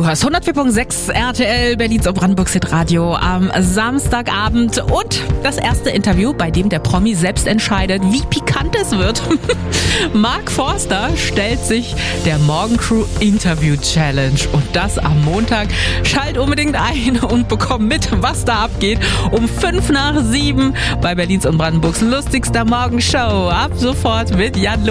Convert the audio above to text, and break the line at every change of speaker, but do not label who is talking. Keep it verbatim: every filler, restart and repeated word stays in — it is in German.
hörst hundertvier Komma sechs R T L, Berlins und Brandenburgs Hitradio am Samstagabend und das erste Interview, bei dem der Promi selbst entscheidet, wie pikant es wird. Mark Forster stellt sich der Morgencrew Interview Challenge und das am Montag. Schalt unbedingt ein und bekomm mit, was da abgeht. Um fünf nach sieben bei Berlins und Brandenburgs lustigster Morgenshow. Ab sofort mit Jan